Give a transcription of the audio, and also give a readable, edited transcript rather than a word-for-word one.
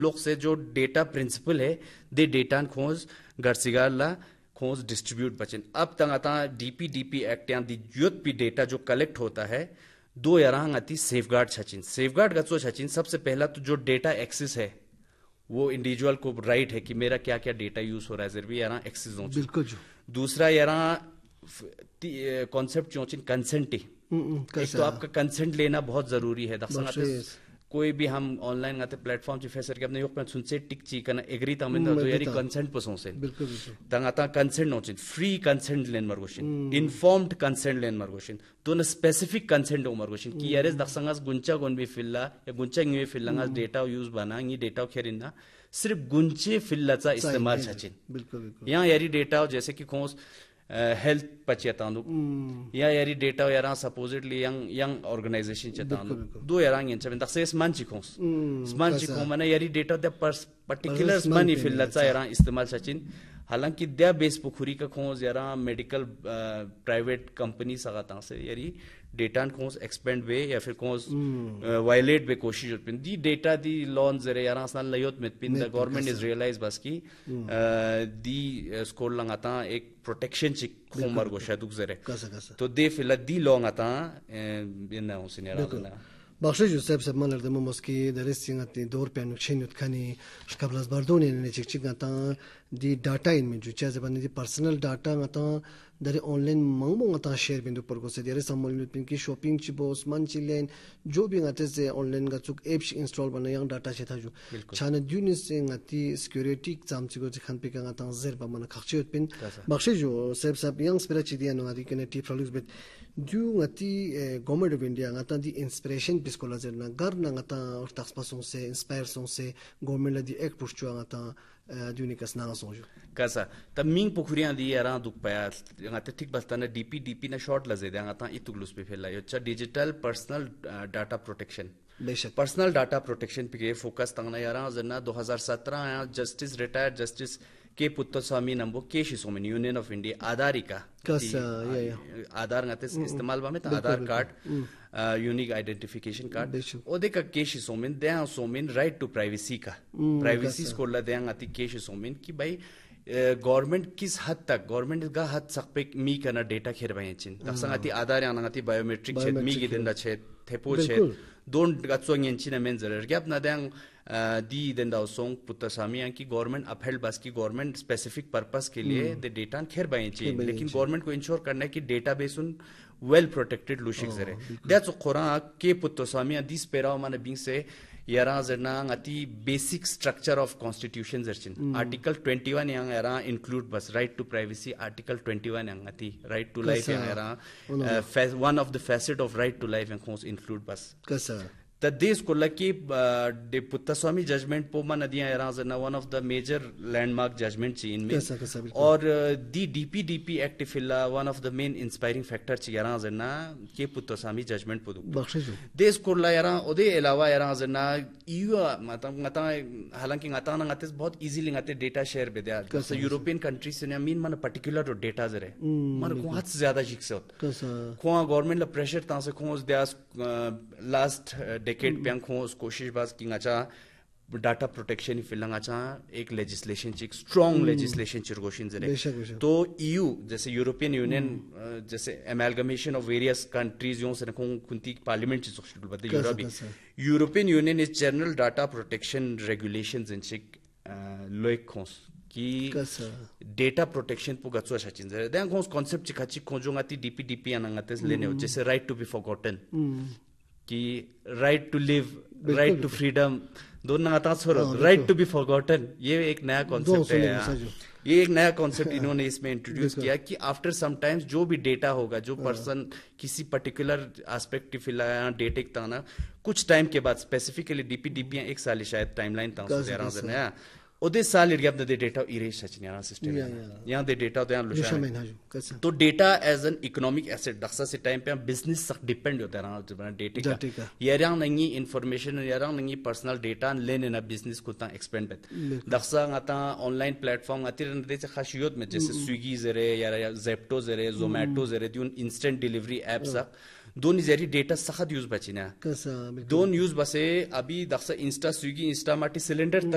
लोग से जो डेटा प्रिंसिपल है दे डेटा खोज गर्सिगाला खोज डिस्ट्रीब्यूट बचन अब तंगाता डीपी एक्ट या दी यूथ पी डेटा जो कलेक्ट होता है दो यारांग आती सेफगार्ड छचिन सेफगार्ड गचो छचिन सबसे पहला तो जो डेटा एक्सेस है वो इंडिविजुअल को राइट है कि मेरा क्या क्या डेटा यूज हो रहा है जरूरी यारा एक्सेस हो बिल्कुल जो दूसरा यारा कॉन्सेप्ट जो कंसेंट एक तो आपका कंसेंट लेना बहुत जरूरी है कोई भी हम ऑनलाइन आते प्लेटफॉर्म ची फेसर के अपने योग पे सुनसे टिक ची करना एग्री तमिन तो यारी कंसेंट पसों से बिल्कुल तंग आता कंसेंट नोचिन फ्री कंसेंट लेन मरगोशिन इन्फॉर्म्ड कंसेंट लेन मरगोशिन तो न स्पेसिफिक कंसेंट ओ मरगोशिन कि यारे दक्षंगास गुंचा गोन भी फिल्ला या गुंचा न्यू फिल्लांगास डेटा यूज बना नी डेटा खेरिना सिर्फ गुंचे फिल्लाचा इस्तेमाल छचिन बिल्कुल यहाँ यारी डेटा जैसे कि खोस हेल्थ पचेतानु या यारी डेटा यारा सपोजिटली यंग ऑर्गेनाइजेशन चेतानु दो यारा इन चबन तक से स्मांची को माने यारी डेटा द पर्टिकुलर मनी फिल्लाचा यारा इस्तेमाल सचिन हालांकि द्या बेस पुखुरी का खोज यारा मेडिकल प्राइवेट कंपनी सगाता से यारी डेटा खोज एक्सपेंड वे या फिर खोज वायलेट वे कोशिश पिन दी डेटा दी लॉन जरे यारा सन लयोत में pin the government is realise बस की दी स्कोर लंगाता एक प्रोटेक्शन चिक खोमर गो शादुक जरे तो दे फिला दी लॉन्ग आता बिना उसिन यारा Bakşı Yusuf Sabmanlar da moski dersin atni dor pe nukşin yutkani şkablas bardoni ne çıkçık ata di data in min jucha zabani di personal data ata dari online mangmong ata share bindu por gose dire samol nut pin ki shopping chi bos man chi len jo bi ngate se online ga chuk app install bana yang data che thaju chana dunis se ngati security exam chi go khan pe ka ata zer ba man khachchi ut pin bakşı Yusuf Sab yang spira chi dia no ngati kene tip products bet du ngati government of India ngata di inspiration biskola zerna gar na ngata tax pason se inspire son se government la di ek pushchu ngata dunikas na sonjo kasa ta ming pokhuriyan di ara duk paya ngata thik bastana dp na short la zeda ngata ituglus pe phela yo cha digital personal data protection बेशक personal data protection पे focus तंगना यारा जना 2017 justice retired justice के पुत्तस्वामी नंबो के शिसोमन union of India आधारिका Aadhaar ngate इस्तेमाल बामे आधार card unique identification card ओदे का के शिसोमन दे सोमिन राइट टू प्राइवेसी का प्राइवेसी स्कोला दे ngati के शिसोमन कि भाई गवर्नमेंट किस हद तक गवर्नमेंट का हद तक पे मी करना डेटा खेर भाई चिन तक्संगाती आधार यानांगाती बायोमेट्रिक छेद मी गिदिंदा छेद थेपो छेद दोन गत्सोंग यंचिना मेंजर गैप ना देंग दी देंदा सोंग पुत्तसामी की गवर्नमेंट अपहेल्ड बस की गवर्नमेंट स्पेसिफिक पर्पस के लिए दे डेटा खेर भाई चिन लेकिन गवर्नमेंट को इंश्योर करना है कि डेटाबेस उन वेल प्रोटेक्टेड लुशिक जरे दैट्स खोरा के पुत्तसामी दिस पेरा माने बिंग से यारा जरना ngati basic structure of constitution zerchin article 21 yang era include bas right to privacy article 21 yang ngati right to life yang era one of the facet of right to life yang khos include bas kasa the this kollaki de Puttaswamy judgment po man nadiya era zana one of the major landmark judgment chi in mein और the DP act filla one of the main inspiring factor chi era zana ke Puttaswamy judgment po देश Cola यारा ओदे अलावा यारा जना you ngata हालांकि ngata ना ngate बहुत इजीली ngate डेटा शेयर बेदे जैसे यूरोपियन कंट्रीज से मीन मन पर्टिकुलर डेटा जरे मन को हाथ ज्यादा जिक्स होत को गवर्नमेंट ला प्रेशर ता से खोज दे लास्ट डेकेड पे खोज कोशिश बास कि ngata डाटा प्रोटेक्शन फिलंगा चा एक लेजिस्लेशन चिक स्ट्रॉन्ग लेजिस्लेशन चिरगोशिन जरे तो ईयू जैसे यूरोपियन यूनियन जैसे एमैलगमेशन ऑफ वेरियस कंट्रीज यों से नखों कुंती पार्लियामेंट चिक सोशल बदे European union is general data protection regulations इन चिक लोइक खोस कि डेटा प्रोटेक्शन पु गचो छचिन जरे दें खोस कांसेप्ट चिक चिक खोजोंगाती डीपी अनंगाते लेने जैसे राइट टू बी फॉरगॉटन कि right to live right to freedom दोनों आता छोड़ो राइट टू बी फॉरगॉटन ये एक नया कॉन्सेप्ट है ये एक नया कॉन्सेप्ट इन्होंने इसमें इंट्रोड्यूस किया कि आफ्टर सम टाइम्स जो भी डेटा होगा जो पर्सन किसी पर्टिकुलर एस्पेक्ट की फिलहाल डेटा ताना कुछ टाइम के बाद स्पेसिफिकली डीपी एक साल शायद टाइमलाइन ता नया ओदे साल इरगब दे डेटा इरेज सचिन याना सिस्टम यहां दे डेटा तो यहां लुशा तो data as an economic asset Daksha से टाइम पे बिजनेस तक डिपेंड होता है ना डेटा का यारा नहीं इंफॉर्मेशन यारा नहीं पर्सनल डेटा लेने ना बिजनेस को ता एक्सपेंड बेत Daksha ngata online platform Aatir दे से खासियत में जैसे स्विगी जरे या जेप्टो जरे जोमैटो जरे दून इंस्टेंट डिलीवरी एप्स दोन जरी डेटा सखत यूज बचिना दोन यूज बसे अभी दक्सा इंस्टा स्विगी इंस्टा माटी सिलेंडर